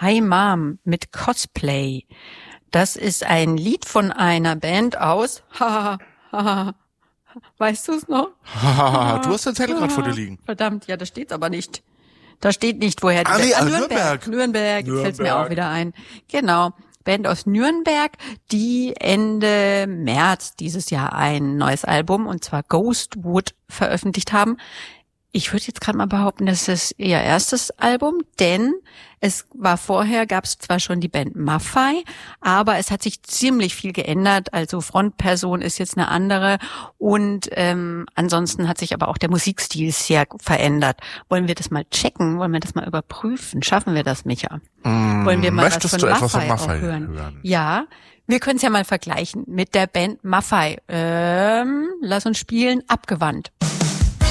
Hi Mom mit Cosplay. Das ist ein Lied von einer Band aus, weißt du es noch? Du hast den Zettel gerade vor dir liegen. Verdammt, ja, da steht's aber nicht. Da steht nicht, woher die Band. Nürnberg, jetzt fällt's mir auch wieder ein. Genau. Band aus Nürnberg, die Ende März dieses Jahr ein neues Album, und zwar Ghostwood, veröffentlicht haben. Ich würde jetzt gerade mal behaupten, das ist ihr erstes Album, denn gab es zwar schon die Band Maffei, aber es hat sich ziemlich viel geändert. Also Frontperson ist jetzt eine andere und ansonsten hat sich aber auch der Musikstil sehr verändert. Wollen wir das mal checken? Wollen wir das mal überprüfen? Schaffen wir das, Micha? Wollen wir mal Möchtest was von du etwas von Maffei Maffei auch hören? hören? Ja, wir können es ja mal vergleichen mit der Band Maffei. Lass uns spielen, Abgewandt.